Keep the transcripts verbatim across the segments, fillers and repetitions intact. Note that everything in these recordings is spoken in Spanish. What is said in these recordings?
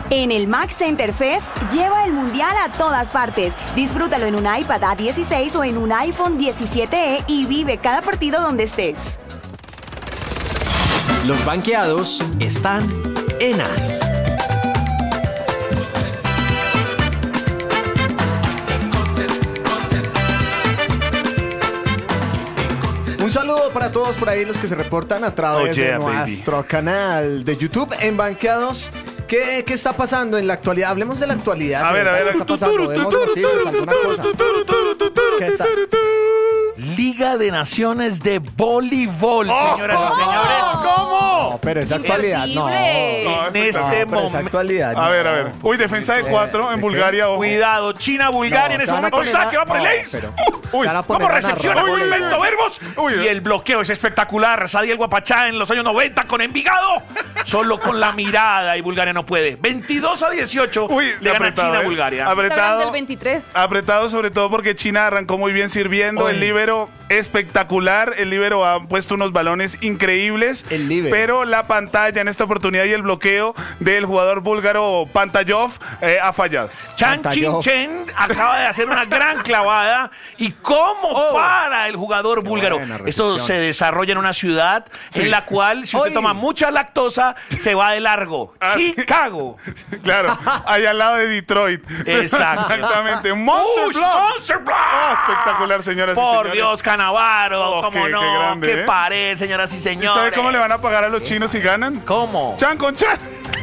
En el Max Center Fest, lleva el mundial a todas partes. Disfrútalo en un iPad A dieciséis o en un iPhone diecisiete E y vive cada partido donde estés. Los banqueados están en As. Un saludo para todos por ahí los que se reportan a través Oh, yeah, de nuestro baby. canal de YouTube en Banqueados. ¿Qué, ¿Qué está pasando en la actualidad? Hablemos de la actualidad. A ver, a ¿Qué ver. está pasando? Demos noticias, alguna cosa. ¿Qué está? Liga de Naciones de Voleibol, Oh, señoras y oh, señores. ¿Cómo? No, pero esa actualidad, no. Terrible. No, En eso este está- No, pero esa momento. actualidad. A no. ver, a ver. Uy, defensa de cuatro en ¿De Bulgaria. ojo. Cuidado, China, Bulgaria No, en se ese van a momento. poner Saque, a- va por el no, ace. pero- Uy, se van a poner ¿Cómo a recepciona narrar. Uy, uy, Humberto uy. Verbos? Uy. Y el bloqueo es espectacular. Sadiel Guapachá en los años noventa con Envigado. Solo con la mirada y Bulgaria no puede. veintidós a dieciocho Uy, le gana apretado, China a ¿eh? Bulgaria. Está hablando Apretado. del veintitrés. Apretado sobre todo porque China arrancó muy bien sirviendo. Uy. El líbero espectacular. El líbero ha puesto unos balones increíbles. El líbero. Pero la pantalla en esta oportunidad y el bloqueo del jugador búlgaro Pantayov eh, ha fallado. Chan Pantalló. Chin Chen acaba de hacer una gran clavada. ¿Y cómo para el jugador búlgaro? buena Esto recepción. se desarrolla en una ciudad en la cual, si usted Oy. toma mucha lactosa, se va de largo. Ah, sí. Chicago. Claro, ahí al lado de Detroit. Exacto. Exactamente. Monster Ush, Block. Monster Block. Ah, espectacular, señoras y Por señores. Dios, Canavaro, Oh, cómo qué- no, qué qué, grande, ¿eh? pared, señoras y ¿Y señores. sabe cómo le van a pagar a los chinos si ganan? ¿Cómo? Chan con chan.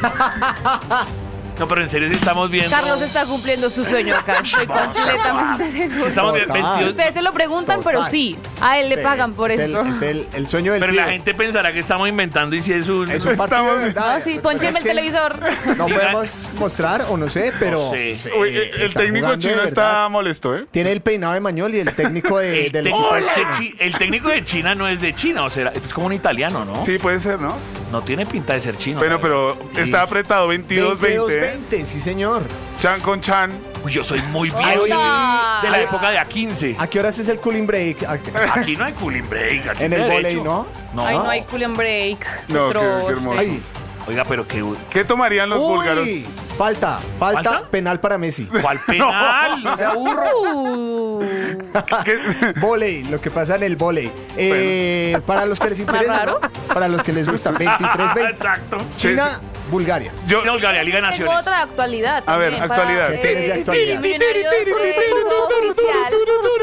No, pero en serio, si estamos viendo. Carlos está cumpliendo su sueño acá. Estoy completamente Si seguro. estamos viendo Total. veintidós. Ustedes se lo preguntan, pero Total. sí. A él le Sí, pagan por es esto. El, es el, el sueño del Pero la pibe. gente pensará que estamos inventando y si es un. Es un partido Estamos- de verdad. No, sí, Pero poncheme es el que televisor. No Diga- podemos mostrar o no sé, pero... No sé. sí, Uy, el está técnico jugando de chino está verdad. molesto, ¿eh? Tiene el peinado de Mañol y el técnico de, El del técnico, equipo de de China. Chi- el técnico de China no es de China, o sea, es como un italiano, ¿no? Sí, puede ser, ¿no? No tiene pinta de ser chino. Bueno, ¿sabes? pero está apretado veintidós veinte. ¿eh? veinte, sí señor. Chan con chan. Uy, yo soy muy Ay, viejo yo no. soy de la época de A quince. ¿A qué horas es el cooling break? ¿A qué- Aquí no hay cooling break. Aquí En el derecho. volei, ¿no? No. Ay, no hay cool and break. No, qué- Troste. qué hermoso. Ay, Oiga, pero qué. ¿Qué tomarían los búlgaros? uy, falta, falta, ¿Falta? penal para Messi. ¿Cuál penal? No sea burro. Uh, ¿Qué- Volei, lo que pasa en el volei. Eh, para los que les interesa, raro? ¿no? Para los que les gusta, veintitrés veinte. Exacto. China, Bulgaria. Yo, China, Bulgaria, Liga de tengo Naciones. otra actualidad. A ver, también actualidad. para, ¿Qué tienes de eh, actualidad? Millonarios hizo oficial.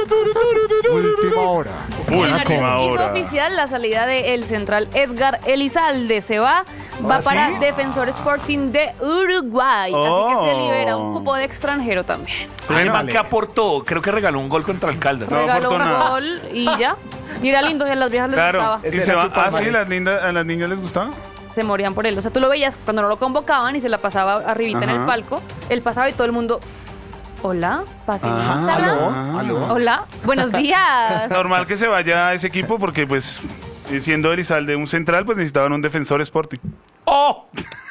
Última hora. Millonarios Última hizo hora. oficial la salida del central Edgar Elizalde. Se va, va ¿Ah, para sí? Defensor Sporting de Uruguay. Así que se Oh. libera un cupo de extranjero también. Pero el man Vale. que aportó, creo que regaló un gol contra el Caldas. No Regaló aportó un nada. gol y ya. Y era lindo, y a las viejas les claro. gustaba. ¿Y Ese se era va? su Ah, sí, palmarés. las lindas, a las niñas les gustaba. Se morían por él. O sea, tú lo veías cuando no lo convocaban y se la pasaba arribita en Ajá. el palco. Él pasaba y todo el mundo, hola, pase mi Ah, sala. aló, aló. Hola, buenos días. Normal que se vaya a ese equipo porque, pues, eh, siendo Elizalde un central, pues necesitaban un defensor Sporting. ¡Oh!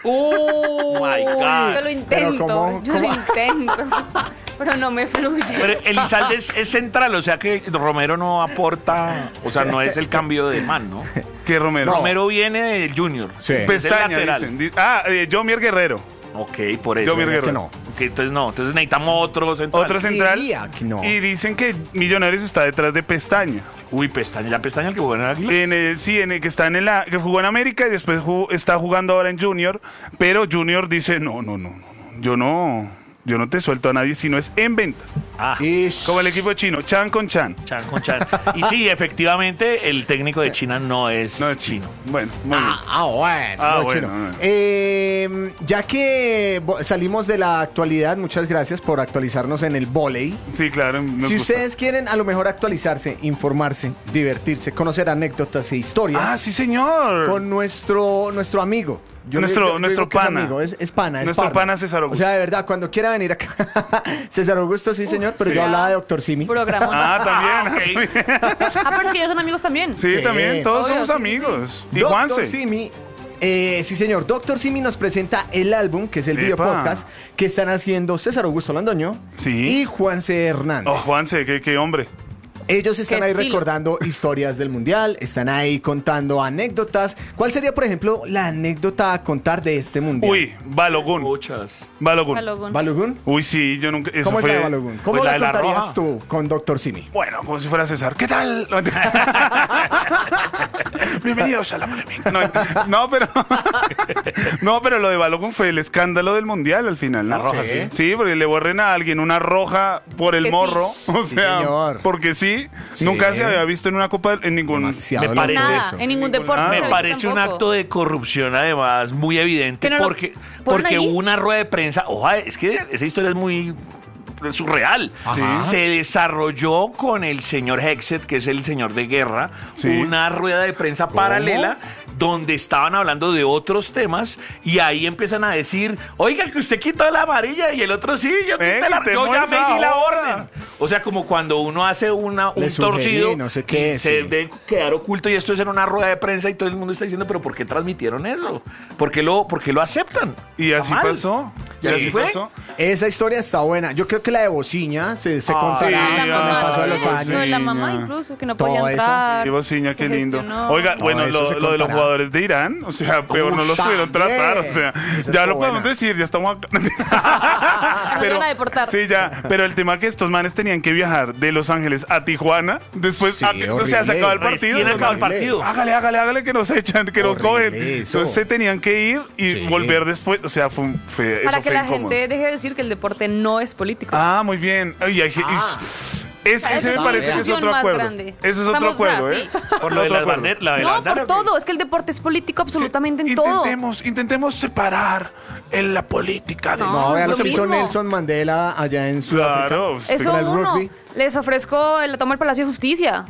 ¡Oh! My Yo God. lo intento, ¿cómo- yo cómo? lo intento, pero no me fluye. Pero Elizalde es, es central, o sea que Romero no aporta, o sea, no es el cambio de man, ¿no? ¿Qué Romero? No. Romero viene del Junior. Sí. Es el Pestaña, lateral. dicen. Di- Ah, eh, Jomier Guerrero. Ok, por eso. Yo, Miguel Que Guerrero. no. Ok, entonces no, entonces necesitamos otro central. Otro central. Diría que no. Y dicen que Millonarios está detrás de Pestaña. Uy, Pestaña, la Pestaña el que jugó en el Águila. En el, sí, en el que está en el, que jugó en América y después jugó- está jugando ahora en Junior. Pero Junior dice, no, no, no, no, no, yo no, yo no te suelto a nadie si no es en venta. Ah, Ish. Como el equipo chino, Chan con Chan. Chan con Chan. Y sí, efectivamente, el técnico de China no es, No es chino. Bueno, muy bien. Ah, ah, bueno. Ah, no, bueno, chino. bueno. Eh, ya que bo- salimos de la actualidad, muchas gracias por actualizarnos en el volei. Sí, claro. nos Si gusta. ustedes quieren a lo mejor actualizarse, informarse, divertirse, conocer anécdotas e historias Ah, sí, señor. con nuestro, nuestro amigo. Nuestro- nuestro digo que es pana. amigo, es, es pana, es Nuestro pana. pana César Augusto. O sea, de verdad, cuando quiera venir acá. César Augusto, sí, señor, pero sí. yo hablaba de Doctor Simi. Programa. Ah, también. ok. Ah, pero es que ellos son amigos también. Sí, Sí. también. Todos Obvio, somos sí, sí, amigos. Y Doctor Juanse. Simi. Eh, sí, señor. Doctor Simi nos presenta el álbum, que es el Epa. video podcast que están haciendo César Augusto Londoño Sí. y Juanse Hernández. Oh, Juanse, qué, qué hombre. Ellos están Qué ahí estilo. recordando historias del mundial, están ahí contando anécdotas. ¿Cuál sería, por ejemplo, la anécdota a contar de este mundial? Uy, Balogun. Muchas. Balogun. Balogun. ¿Balogun? Uy, sí, yo nunca. Eso ¿Cómo es fue. la de Balogun? ¿Cómo Pues la la, de la contarías roja. tú con doctor Simi? Bueno, como si fuera César. ¿Qué tal? No, bienvenidos a la polémica. No, no, pero. No, pero lo de Balogun fue el escándalo del mundial al final, ¿no? La roja, Sí. sí. Sí, porque le borren a alguien una roja por el Que sí. morro. O Sí, sea, señor. porque sí, Sí. nunca se había visto en una copa en ningún. Demasiado Me parece loco Nada, eso. en ningún deporte. Ah, se Me ve parece un tampoco. acto de corrupción, además, muy evidente, Que no lo porque, ponen porque ahí. hubo una rueda de prensa. Ojalá, es que esa historia es muy surreal. Ajá. Se desarrolló con el señor Hexet, que es el señor de guerra, Sí. una rueda de prensa paralela donde estaban hablando de otros temas y ahí empiezan a decir, oiga, que usted quitó la amarilla y el otro sí, yo, Eh, quité la, yo quitemos ya esa me di la hora. orden. O sea, como cuando uno hace una, un Le sugerí, torcido, no sé qué, y se sí. debe quedar oculto y esto es en una rueda de prensa y todo el mundo está diciendo, pero ¿por qué transmitieron eso? ¿Por qué lo, por qué lo aceptan? Y Está así mal. pasó. Y Sí, así fue. pasó. Esa historia está buena. Yo creo que la de Bociña se, se Ah, contará sí, La con mamá, el paso de ay, los lo años. de la Sí, mamá ya. incluso, que no Todo podía eso, entrar. Qué bociña, se qué lindo. gestionó. Oiga, No, bueno, eso lo, se lo de los contará. jugadores de Irán, o sea, peor no los Uy, pudieron también. tratar, o sea, Esa ya está lo podemos buena. decir, ya estamos acá. Nos van a deportar. Sí, ya, pero el tema que estos manes tenían que viajar de Los Ángeles a Tijuana, después, Sí, a que- o sea, se horrible. acabó el partido. Recién acabó el horrible. partido. Hágale, hágale, hágale que nos echan, que nos cogen. Horrible eso. Entonces se tenían que ir y Sí. volver después, o sea, fue, un- fue Para eso que fue la incómodo. gente deje de decir que el deporte no es político. Ah, muy bien. Ay, ay, Ah. es, Esa ese es me la parece que es discusión otro más acuerdo. grande. Ese es otro Estamos acuerdo, así. ¿eh? Por lo de Otro las acuerdo. banderas, la de la No, bandera, por ¿o qué? todo. Es que el deporte es político absolutamente en todo. Intentemos, intentemos separar en la política de No, No, vea es lo lo que hizo mismo. Nelson Mandela allá en Sudáfrica. Claro. Eso Con el uno. rugby. Les ofrezco la toma del Palacio de Justicia.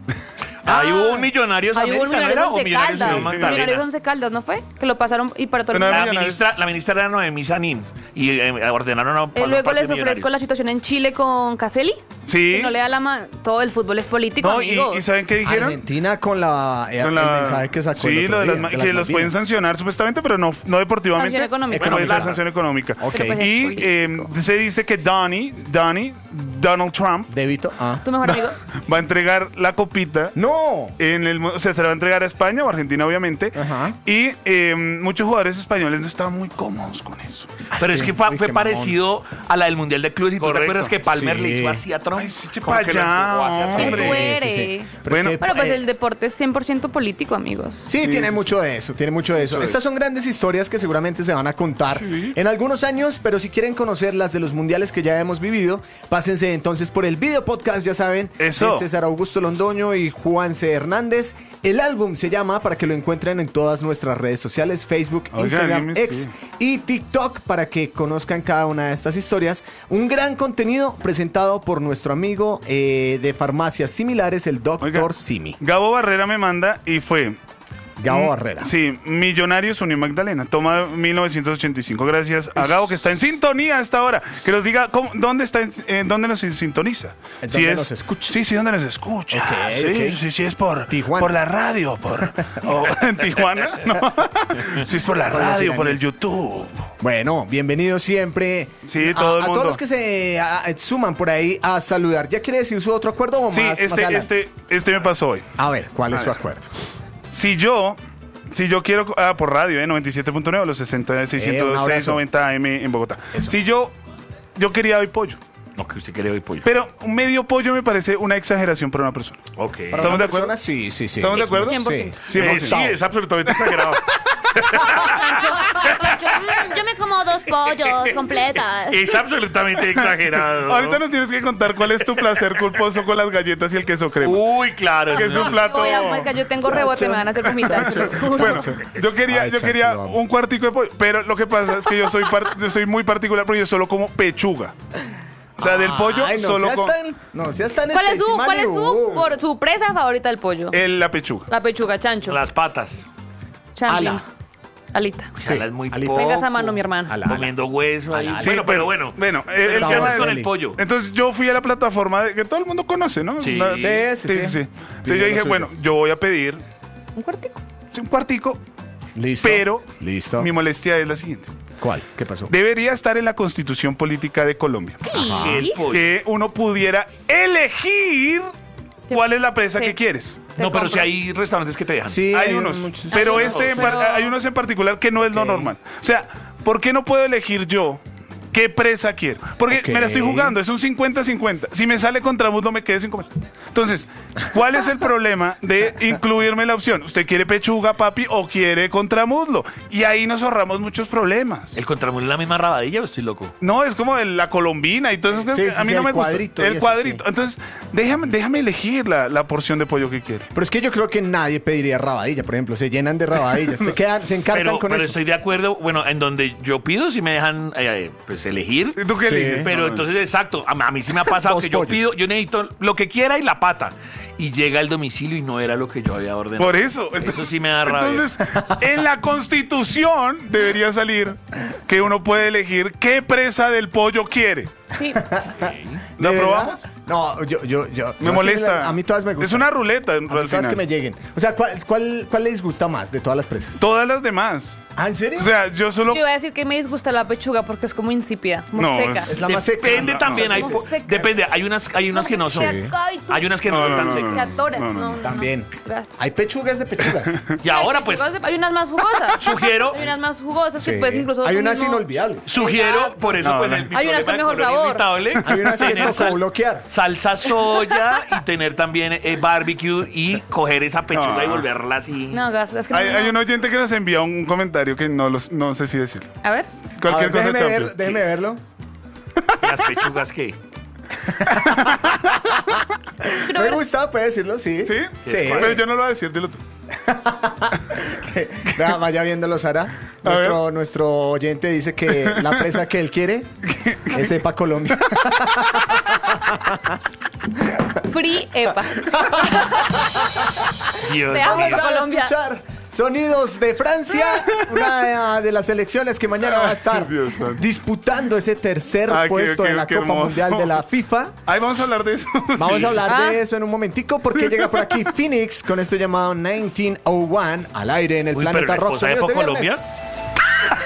Ahí hubo un Millonarios Ahí hubo un América, ¿no Millonarios era? O Once Millonarios Caldas. de Magdalena. Millonarios Once Caldas, ¿no fue? Que lo pasaron y para todo el Pero mundo. no La Millonarios. ministra, la ministra era Noemí Sanín y eh, ordenaron a Eh, pasar luego parte les de ofrezco la Millonarios. situación en Chile con Caselli. Sí. Que no le da la mano. Todo el fútbol es político, No, y, amigos. y ¿saben qué dijeron? Argentina con la, eh, Con el la- mensaje que sacó. el Sí, otro lo de día, las ma- de que las los pueden Malvinas. sancionar supuestamente, pero no, no deportivamente. Sanción económica. Puede ser Plata. sanción económica. Ok. Pero pues es Y político. eh, se dice que Donnie, Donnie, Donald Trump, Débito. Ah. ¿Tu mejor amigo? va a entregar la copita. ¡No! En el, mu- o sea, se la va a entregar a España o Argentina, obviamente. Ajá. Y eh, muchos jugadores españoles no estaban muy cómodos con eso. Pero es que fue, uy, fue qué mamón. parecido a la del Mundial de Clubes y tú te Correcto. acuerdas que Palmer Sí. le hizo así a Trump. Ay, sí, che, Como pa' que lo allá, empujó hacia Que atrás. tú eres. Pero Bueno. es que, Bueno, pues eh, el deporte es cien por ciento político, amigos. Sí, Sí, tiene sí, mucho de eso, tiene mucho de eso. Mucho de Estas son grandes historias que seguramente se van a contar Sí. en algunos años, pero si quieren conocer las de los mundiales que ya hemos vivido, pásense entonces por el video podcast, ya saben, Eso. de César Augusto Londoño y Juanse Hernández. El álbum se llama, para que lo encuentren en todas nuestras redes sociales, Facebook, Oiga, Instagram, dime, X sí. y TikTok, para que conozcan cada una de estas historias. Un gran contenido presentado por nuestro amigo eh, de farmacias similares, el doctor Oiga, Simi. Gabo Barrera me manda y fue. Gabo Mm, Barrera. Sí, Millonarios Unión Magdalena. Toma mil novecientos ochenta y cinco. Gracias a Gabo, que está en sintonía a esta hora. Que nos diga cómo- dónde está, en- eh, dónde nos sintoniza. ¿En Si dónde es- nos escucha? Sí, sí, dónde nos escucha. Ok, sí, ok. sí, sí, es por Tijuana. por la radio, por o en Tijuana, no. Sí, es por la Por las radio, por el iraníes. YouTube. Bueno, bienvenidos siempre. Sí, a, todo el a mundo. todos los que se a- a- suman por ahí a saludar. ¿Ya quiere decir su otro acuerdo o Sí, más, más este, adelante? este, este me pasó hoy. A ver, ¿cuál es A su ver. acuerdo? Si yo, si yo quiero, ah, por radio, eh, noventa y siete punto nueve, los sesenta, Eh, un seiscientos seis, abrazo. noventa A M en Bogotá. Eso. Si yo, yo quería hoy pollo, No, que usted quiere hoy pollo. pero un medio pollo me parece una exageración para una persona. Ok. ¿Para ¿Estamos una de acuerdo? persona? Sí, sí, sí. ¿Estamos de acuerdo? cien por ciento. Sí. Eh, sí, es absolutamente exagerado. Yo, mm, yo me como dos pollos completas. Es absolutamente exagerado. Ahorita nos tienes que contar cuál es tu placer culposo con las galletas y el queso crema. Uy, claro. Que es un plato. Oigan, pues, yo tengo rebote, me van a hacer vomitar. se los juro. Bueno, yo quería, Ay, yo Chacho, quería lo amo. un cuartico de pollo, pero lo que pasa es que yo soy, par- yo soy muy particular porque yo solo como pechuga. O sea, del pollo Ay, no solo seas como tan, no seas tan ¿Cuál es su, espécimen, cuál es su, uh. por, su presa favorita del pollo? el- la pechuga. La pechuga, chancho. Las patas. Chanfle. Ala. Alita. Sí, Ojalá es muy alita. poco. Venga esa mano, mi hermano. Ala, ala. Comiendo hueso ahí. Ala, ala. Bueno, pero bueno. Bueno, el, el Estamos tema ¿Qué más con deli. el pollo? Entonces yo fui a la plataforma de- que todo el mundo conoce, ¿no? Sí. La- Sí, sí, sí. Entonces Pidió yo lo dije, suyo. bueno, yo voy a pedir Un cuartico. un cuartico, Listo. pero Listo. mi molestia es la siguiente. ¿Cuál? ¿Qué pasó? Debería estar en la constitución política de Colombia. El pollo. Que uno pudiera elegir ¿cuál es la presa Sí. que quieres? Te No, pero compro. si hay restaurantes que te dejan. Sí, Hay unos, muchos- pero Hay este unos, en par- pero- hay unos en particular que no es lo Ok. normal. O sea, ¿por qué no puedo elegir yo qué presa quiero? Porque Ok. me la estoy jugando, es un cincuenta cincuenta. Si me sale contramuslo, me quedé sin comer. Entonces, ¿cuál es el problema de incluirme la opción? ¿Usted quiere pechuga, papi, o quiere contramuslo? Y ahí nos ahorramos muchos problemas. ¿El contramulo es la misma rabadilla o estoy loco? No, es como el- la colombina y todo eso. Sí, sí, a mí sí, no el me gusta. cuadrito y El eso, cuadrito. sí. Entonces, déjame, déjame elegir la, la porción de pollo que quiere. Pero es que yo creo que nadie pediría rabadilla, por ejemplo. Se llenan de rabadillas. Se, quedan, se encartan Pero, con pero eso. estoy de acuerdo, bueno, en donde yo pido si me dejan eh, pues elegir. ¿Y tú qué Sí. eliges? Pero No, entonces, exacto, a, a mí sí me ha pasado Dos que yo pollos. pido, yo necesito lo que quiera y la pata. Y llega al domicilio y no era lo que yo había ordenado. Por eso. Eso sí me da rabia. Entonces, en la Constitución debería salir que uno puede elegir qué presa del pollo quiere. Sí. ¿Lo ¿De probamos? verdad? No, yo, yo, yo. Me yo sí molesta. la- a mí todas me gustan. Es una ruleta en A mí todas final. que me lleguen. O sea, ¿cuál, cuál, cuál les gusta más de todas las presas? Todas las demás. ¿Ah, en serio? O sea, yo solo. Yo iba a decir que me disgusta la pechuga porque es como insípida, como No, seca. es la más seca. Depende No, también, no, hay, no. po- Seca. depende, hay unas, hay unas que no son. Se acaba y tú- Hay unas que no, No, son no, tan no, secas. Se atoran. No, no, No, no. no, También. no. Gracias. Hay pechugas de pechugas. Y ahora pues Hay pechugas de- hay unas más jugosas. Sugiero- Hay unas más jugosas que Sí. puedes incluso. Hay tú unas mismo- inolvidables. sugiero, Exacto. por eso No, pues no. el, mi Hay unas problema con de mejor color sabor. irritable, Hay unas que tener tocó bloquear. salsa soya y tener también eh, barbecue y coger esa pechuga No. y volverla así. No, gas, es que Hay, no, hay no. un oyente que nos envía un comentario que no, los, no sé si decirlo. A ver. A Cualquier ver, cosa déjeme, champion. ver, déjeme verlo. Las pechugas que Me gusta, puede decirlo, sí. ¿Sí? Sí. Pero yo no lo voy a decir, dilo tú. Vea, vaya viéndolo, Sara. Nuestro, nuestro oyente dice que la presa que él quiere es Epa Colombia. Free Epa. Dios Te amo. mío. Vamos a Colombia. escuchar sonidos de Francia, una de las selecciones que mañana va a estar Ay, Dios santo. disputando ese tercer Ay, qué- puesto qué- de la qué Copa hermoso. Mundial de la FIFA. Ahí vamos a hablar de eso. Vamos a hablar Ah. de eso en un momentico porque llega por aquí Phoenix con esto llamado diecinueve oh uno al aire en el Uy, pero Planeta la Rock. esposa de Sonidos de Colombia. viernes.